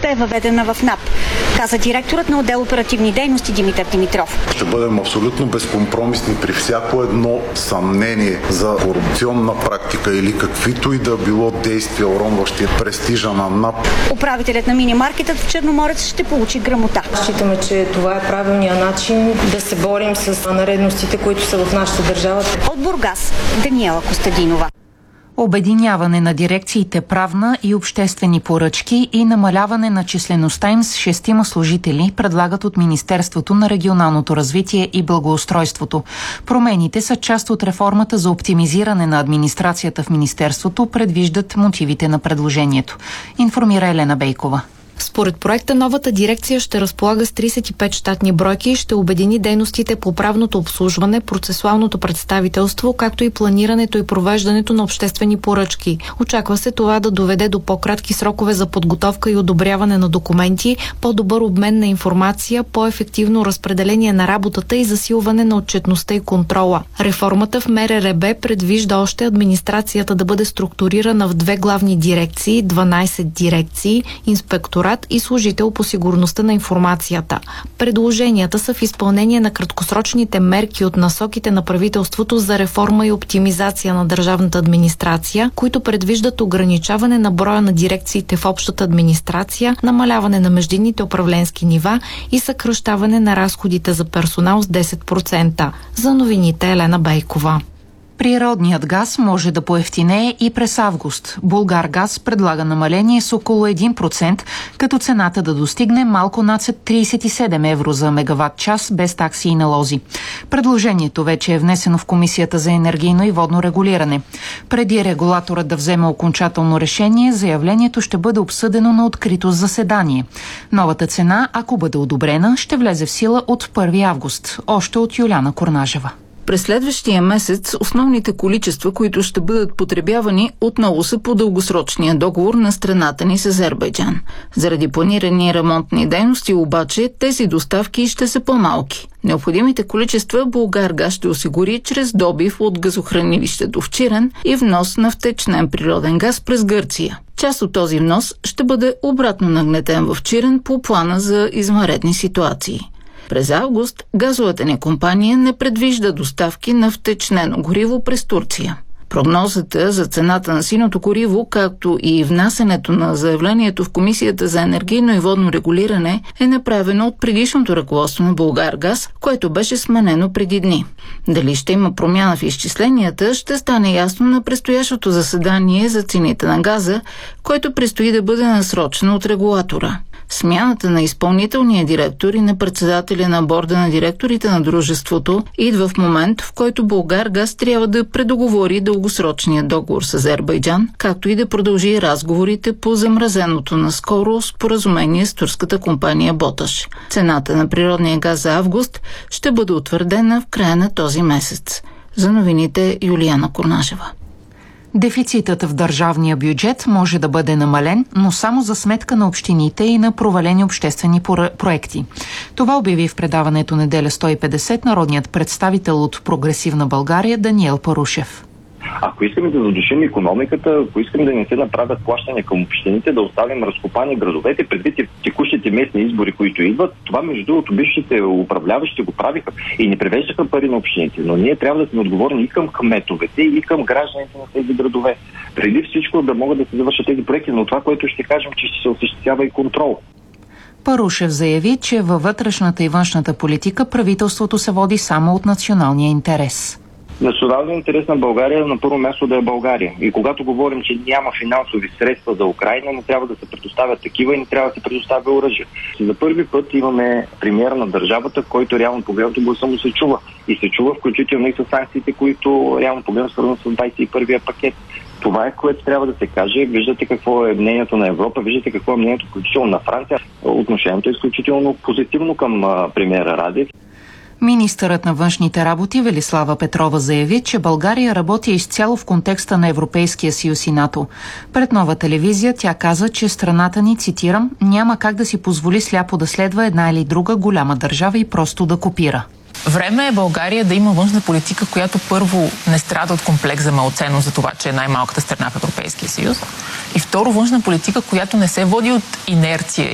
работата е въведена в НАП, каза директорът на отдел оперативни дейности Димитър Димитров. Ще бъдем абсолютно безкомпромисни при всяко едно съмнение за корупционна практика или каквито и да било действия, уронващи престижа на НАП. Управителят на мини-маркетът в Черноморец ще получи грамота. Считаме, че това е правилният начин да се борим с нередностите, които са в нашата държава. От Бургас, Даниела Костадинова. Обединяване на дирекциите правна и обществени поръчки и намаляване на числеността им с 6 служители предлагат от Министерството на регионалното развитие и благоустройството. Промените са част от реформата за оптимизиране на администрацията в Министерството, предвиждат мотивите на предложението. Информира Елена Бейкова. Според проекта, новата дирекция ще разполага с 35 щатни бройки и ще обедини дейностите по правното обслужване, процесуалното представителство, както и планирането и провеждането на обществени поръчки. Очаква се това да доведе до по-кратки срокове за подготовка и одобряване на документи, по-добър обмен на информация, по-ефективно разпределение на работата и засилване на отчетността и контрола. Реформата в МРРБ предвижда още администрацията да бъде структурирана в 2 главни дирекции, 12 дирекции, инспекторат и служител по сигурността на информацията. Предложенията са в изпълнение на краткосрочните мерки от насоките на правителството за реформа и оптимизация на държавната администрация, които предвиждат ограничаване на броя на дирекциите в общата администрация, намаляване на междинните управленски нива и съкращаване на разходите за персонал с 10%. За новините Елена Бейкова. Природният газ може да поевтинее и през август. Булгаргаз предлага намаление с около 1%, като цената да достигне малко над 37 евро за мегаватт час без такси и налози. Предложението вече е внесено в Комисията за енергийно и водно регулиране. Преди регулаторът да вземе окончателно решение, заявлението ще бъде обсъдено на открито заседание. Новата цена, ако бъде одобрена, ще влезе в сила от 1 август. Още от Юлиана Корнажева. През следващия месец основните количества, които ще бъдат потребявани, отново са по дългосрочния договор на страната ни с Азербайджан. Заради планирани ремонтни дейности обаче тези доставки ще са по-малки. Необходимите количества Булгаргаз ще осигури чрез добив от газохранилището в Чирен и внос на втечнен природен газ през Гърция. Част от този внос ще бъде обратно нагнетен в Чирен по плана за извънредни ситуации. През август газовата ни компания не предвижда доставки на втечнено гориво през Турция. Прогнозата за цената на синото гориво, както и внасянето на заявлението в Комисията за енергийно и водно регулиране е направено от предишното ръководство на Булгаргаз, което беше сменено преди дни. Дали ще има промяна в изчисленията, ще стане ясно на предстоящото заседание за цените на газа, което предстои да бъде насрочено от регулатора. Смяната на изпълнителния директор и на председателя на борда на директорите на дружеството идва в момент, в който Булгаргаз трябва да предоговори дългосрочния договор с Азербайджан, както и да продължи разговорите по замразеното наскоро споразумение с турската компания Боташ. Цената на природния газ за август ще бъде утвърдена в края на този месец. За новините Юлиана Корнажева. Дефицитът в държавния бюджет може да бъде намален, но само за сметка на общините и на провалени обществени проекти. Това обяви в предаването Неделя 150 народният представител от Прогресивна България Даниел Парушев. Ако искаме да задушим икономиката, ако искаме да не се направят плащания към общините, да оставим разкопани градовете, предвид текущите местни избори, които идват, това между другото бившите управляващи го правиха и не превеждаха пари на общините. Но ние трябва да сме отговорни и към кметовете, и към гражданите на тези градове. Преди всичко да могат да се завършат тези проекти, но това, което ще кажем, че ще се осъществява и контрол. Парушев заяви, че във вътрешната и външната политика правителството се води само от националния интерес. Националният интерес на България е на първо място да е България. И когато говорим, че няма финансови средства за Украйна, не трябва да се предоставят такива и не трябва да се предоставя оръжие. За първи път имаме премиер на държавата, който реално погледнато гласа му се чува. И се чува включително и с санкциите, които реално погледнато свързват с 21-я пакет. Това е, което трябва да се каже. Виждате какво е мнението на Европа, виждате какво е мнението включително на Франция. Отношението е изключително позитивно към премиера Радев. Министърът на външните работи Велислава Петрова заяви, че България работи изцяло в контекста на Европейския съюз и НАТО. Пред Нова телевизия тя каза, че страната ни, цитирам, няма как да си позволи сляпо да следва една или друга голяма държава и просто да копира. Време е България да има външна политика, която първо не страда от комплекс за малоценност за това, че е най-малката страна в Европейския съюз. И второ, външна политика, която не се води от инерция